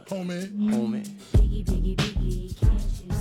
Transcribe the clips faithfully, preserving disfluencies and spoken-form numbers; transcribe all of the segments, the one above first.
Homie. Homie. Biggie, biggie, biggie, can't you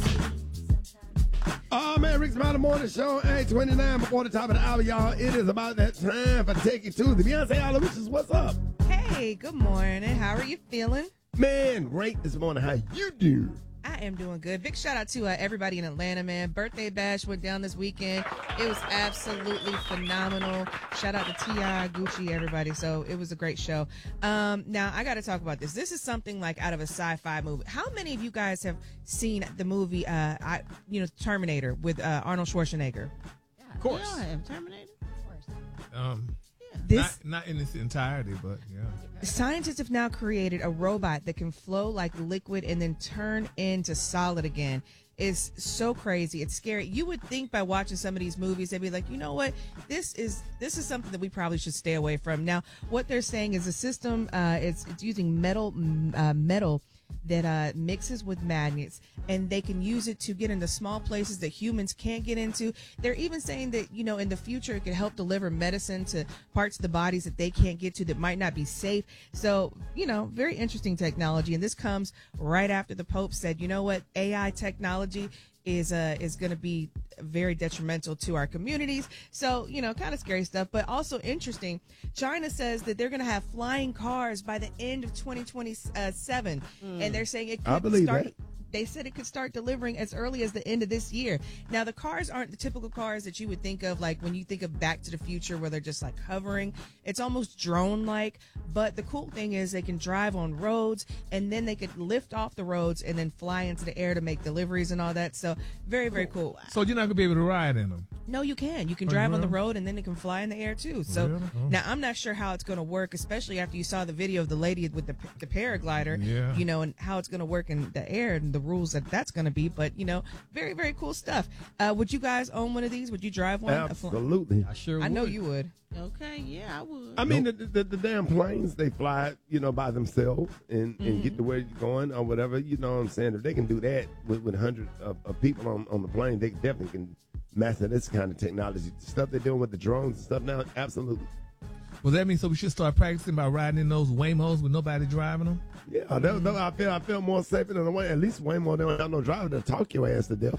see? Oh, man, Rick's Mountain Morning Show, eight twenty-nine before the top of the hour, y'all. It is about that time for Take It Tuesday. Beyonce Aloysius, what's up? Hey, good morning. How are you feeling? Man, great this morning. How you doing? I am doing good. Big shout out to uh, everybody in Atlanta, man. Birthday Bash went down this weekend. It was absolutely phenomenal. Shout out to T I, Gucci, everybody. So it was a great show. Um, now, I got to talk about this. This is something like out of a sci-fi movie. How many of you guys have seen the movie, uh, I, you know, Terminator with uh, Arnold Schwarzenegger? Of course. Yeah, I have Terminator. Of course. Um, This not, not in its entirety, but yeah. Scientists have now created a robot that can flow like liquid and then turn into solid again. It's so crazy. It's scary. You would think by watching some of these movies, they'd be like, you know what? This is this is something that we probably should stay away from. Now, what they're saying is the system, uh, it's, it's using metal, uh, metal that uh, mixes with magnets, and they can use it to get into small places that humans can't get into. They're even saying that, you know, in the future, it could help deliver medicine to parts of the bodies that they can't get to that might not be safe. So, you know, very interesting technology. And this comes right after the Pope said, you know what, A I technology is uh is going to be very detrimental to our communities. So, you know, kind of scary stuff, but also interesting. China says that they're going to have flying cars by the end of twenty twenty-seven. Mm. And they're saying it could I believe start that. They said it could start delivering as early as the end of this year. Now, the cars aren't the typical cars that you would think of, like when you think of Back to the Future, where they're just like hovering. It's almost drone-like. But the cool thing is they can drive on roads, and then they could lift off the roads and then fly into the air to make deliveries and all that. So very, very cool. So you're not going to be able to ride in them? No, you can. You can Oh, drive really? on the road, and then it can fly in the air, too. So Really? Oh. now I'm not sure how it's going to work, especially after you saw the video of the lady with the, the paraglider, Yeah. you know, and how it's going to work in the air and the rules that that's going to be. But, you know, very, very cool stuff. Uh, would you guys own one of these? Would you drive one? A fl- Absolutely. I sure I know would. you would. Okay, yeah, I would. I mean, the, the, the damn planes, they fly, you know, by themselves and, and get to where you're going or whatever. You know what I'm saying? If they can do that with, with hundreds of, of people on, on the plane, they definitely can master this kind of technology. The stuff they're doing with the drones and stuff now, absolutely. Well, that means so we should start practicing by riding in those Waymos with nobody driving them? Yeah, that, that, I feel I feel more safer than the way. At least way more than have no driver to talk your ass to death.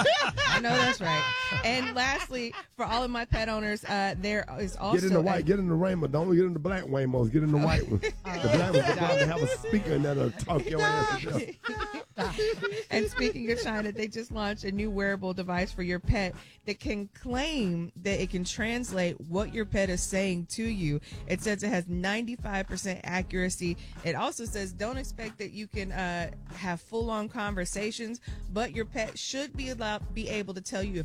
I know that's right. And lastly, for all of my pet owners, uh, there is also Get in the a- white, get in the rainbow. Don't get in the black Waymos. Get in the white one. The black one will probably have a speaker in there to talk your ass to death. And speaking of China, they just launched a new wearable device for your pet that can claim that it can translate what your pet is saying to you. It says it has ninety-five percent accuracy. It also says don't expect that you can uh, have full-on conversations, but your pet should be allowed be able to tell you if